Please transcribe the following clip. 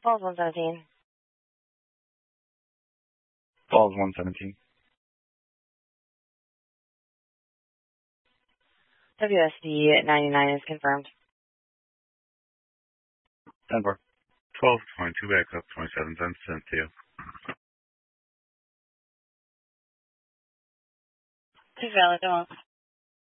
Falls 117. Falls 117. WSD 99 is confirmed. Denver. 1222 back up 27 cents sent to you. 2 valid,